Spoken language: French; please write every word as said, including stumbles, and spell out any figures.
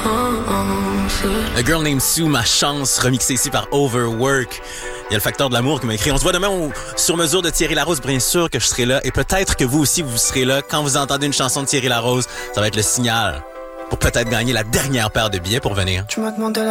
A Girl Named Sue, Ma Chance, remixé ici par Overwork. Il y a le facteur de l'amour qui m'a écrit. On se voit demain au Sur Mesure de Thierry Larose. Bien sûr que je serai là. Et peut-être que vous aussi, vous serez là. Quand vous entendez une chanson de Thierry Larose, ça va être le signal pour peut-être gagner la dernière paire de billets pour venir. Tu m'as demandé la